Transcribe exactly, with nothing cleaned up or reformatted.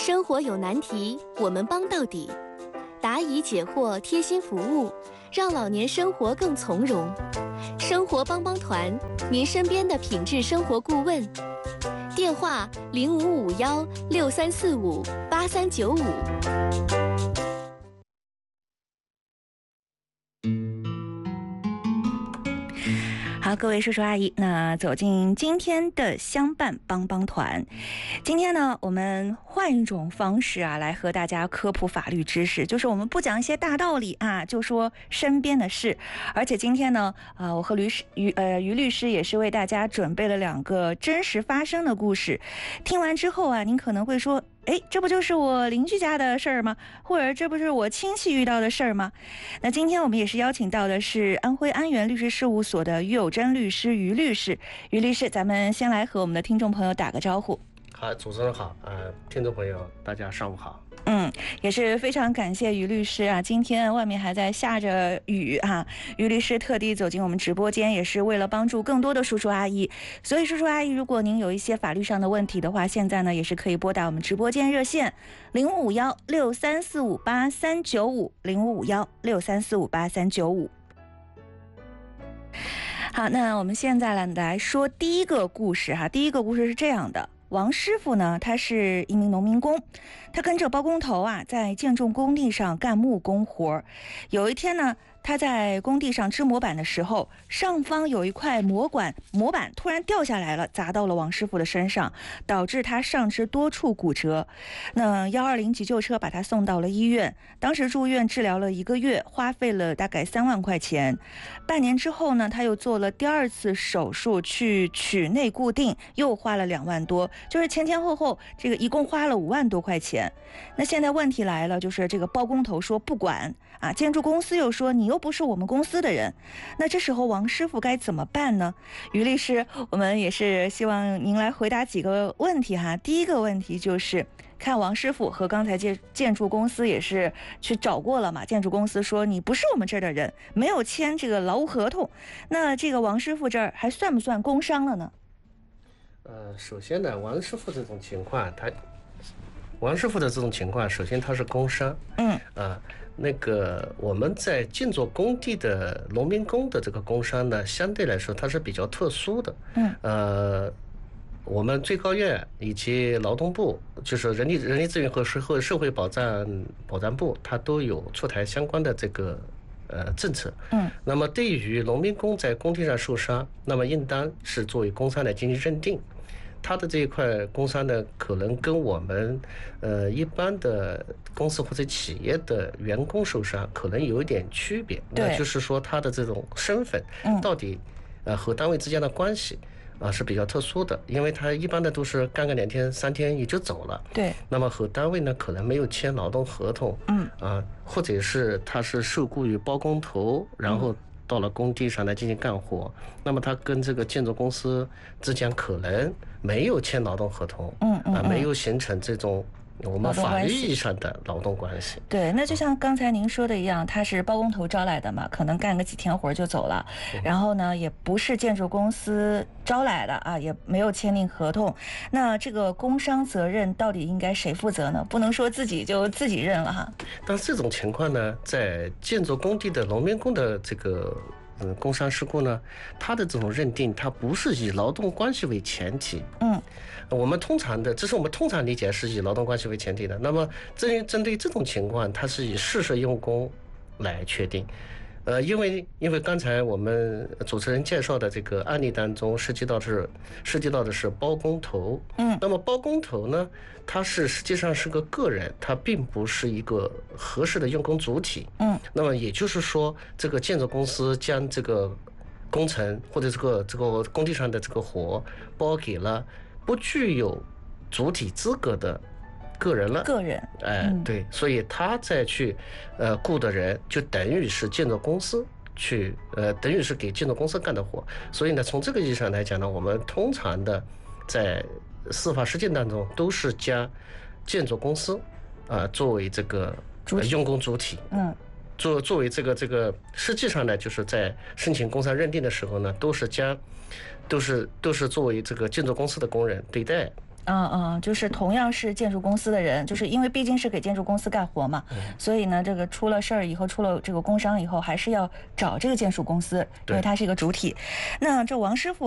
生活有难题，我们帮到底。答疑解惑，贴心服务，让老年生活更从容。生活帮帮团，您身边的品质生活顾问。电话零五五幺六三四五八三九五。 好，各位叔叔阿姨，那走进今天的相伴帮帮团。今天呢，我们换一种方式啊，来和大家科普法律知识，就是我们不讲一些大道理啊，就说身边的事。而且今天呢，呃，我和律师于呃于律师也是为大家准备了两个真实发生的故事。听完之后啊，您可能会说，哎，这不就是我邻居家的事儿吗？或者这不是我亲戚遇到的事儿吗？那今天我们也是邀请到的是安徽安源律师事务所的于有贞律师于律师。于律师，咱们先来和我们的听众朋友打个招呼。 好，主持人好，呃，听众朋友大家上午好。 嗯，也是非常感谢于律师啊，今天外面还在下着雨啊，于律师特地走进我们直播间，也是为了帮助更多的叔叔阿姨。所以叔叔阿姨，如果您有一些法律上的问题的话，现在呢也是可以拨打我们直播间热线零五五幺六三四五八三九五零五五幺六三四五八三九五。好，那我们现在来说第一个故事哈，第一个故事是这样的。王师傅呢，他是一名农民工，他跟着包工头啊，在建筑工地上干木工活。有一天呢，他在工地上支模板的时候，上方有一块模管模板突然掉下来了，砸到了王师傅的身上，导致他上肢多处骨折。那幺二零急救车把他送到了医院，当时住院治疗了一个月，花费了大概三万块钱。半年之后呢，他又做了第二次手术去取内固定，又花了两万多，就是前前后后这个一共花了五万多块钱。那现在问题来了，就是这个包工头说不管啊，建筑公司又说你又不是我们公司的人，那这时候王师傅该怎么办呢？于律师，我们也是希望您来回答几个问题哈。第一个问题就是看王师傅和刚才建建筑公司也是去找过了嘛，建筑公司说你不是我们这儿的人，没有签这个劳务合同，那这个王师傅这儿还算不算工伤了呢？ 呃，首先呢，王师傅这种情况，他王师傅的这种情况，首先他是工伤， 嗯， 啊、呃，那个我们在建筑工地的农民工的这个工伤呢，相对来说它是比较特殊的， 嗯， 呃。我们最高院以及劳动部，就是人力人力资源和社会社会保障保障部，它都有出台相关的这个呃政策。 嗯， 那么对于农民工在工地上受伤，那么应当是作为工伤来进行认定。他的这一块工伤呢，可能跟我们呃一般的公司或者企业的员工受伤可能有一点区别。那就是说他的这种身份到底呃和单位之间的关系。啊，是比较特殊的，因为他一般的都是干个两天三天也就走了。 对。 那么和单位呢，可能没有签劳动合同。 嗯。 啊，或者是他是受雇于包工头，然后到了工地上来进行干活。嗯、那么他跟这个建筑公司之间可能没有签劳动合同。 嗯嗯。 啊，没有形成这种。我们法律意义上的劳动关系， 对，那就像刚才您说的一样，他是包工头招来的嘛，可能干个几天活就走了，然后呢，也不是建筑公司招来的啊，也没有签订合同。那这个工伤责任到底应该谁负责呢？不能说自己就自己认了哈。 但这种情况呢，在建筑工地的农民工的这个。嗯，工伤事故呢，它的这种认定，它不是以劳动关系为前提。 嗯， 我们通常的，这是我们通常理解是以劳动关系为前提的。那么，针针对这种情况，它是以事实用工来确定。呃，因为因为刚才我们主持人介绍的这个案例当中，涉及到是涉及到的是包工头。 嗯， 那么包工头呢，他是实际上是个个人，他并不是一个合适的用工主体。 嗯， 那么也就是说，这个建筑公司将这个工程或者这个这个工地上的这个活包给了不具有主体资格的。个人了， 个人， 哎、嗯，对，所以他再去，呃，雇的人就等于是建筑公司去，呃，等于是给建筑公司干的活。所以呢，从这个意义上来讲呢，我们通常的在司法实践当中都是将建筑公司啊、呃、作为这个、呃、用工主体， 嗯， 作作为这个这个，实际上呢，就是在申请工伤认定的时候呢，都是将都是都是作为这个建筑公司的工人对待。 啊啊，就是同样是建筑公司的人，就是因为毕竟是给建筑公司干活嘛，所以呢，这个出了事儿以后，出了这个工伤以后，还是要找这个建筑公司，因为它是一个主体。那这王师傅